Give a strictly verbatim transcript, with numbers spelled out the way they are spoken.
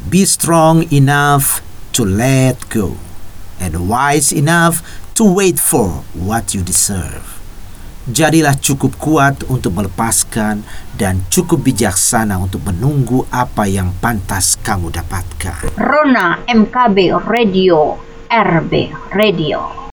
Be strong enough to let go, and wise enough to wait for what you deserve. Jadilah cukup kuat untuk melepaskan dan cukup bijaksana untuk menunggu apa yang pantas kamu dapatkan. Rona M K B Radio, R B Radio.